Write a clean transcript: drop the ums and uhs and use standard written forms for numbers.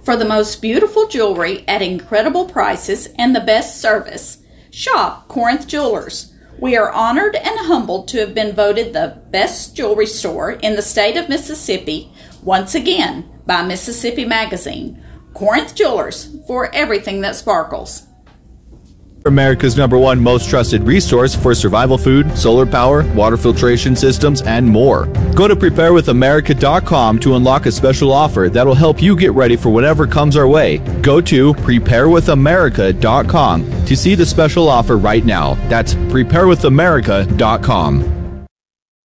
For the most beautiful jewelry at incredible prices and the best service, shop Corinth Jewelers. We are honored and humbled to have been voted the best jewelry store in the state of Mississippi, once again, by Mississippi Magazine. Corinth Jewelers, for everything that sparkles. America's #1 most trusted resource for survival food, solar power, water filtration systems, and more. Go to preparewithamerica.com to unlock a special offer that'll help you get ready for whatever comes our way. Go to preparewithamerica.com to see the special offer right now. That's preparewithamerica.com.